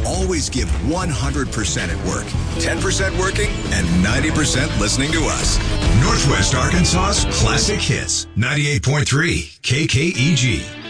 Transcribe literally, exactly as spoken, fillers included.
always give one hundred percent at work, ten percent working, and ninety percent listening to us. Northwest Arkansas's Classic Hits, ninety-eight point three K K E G.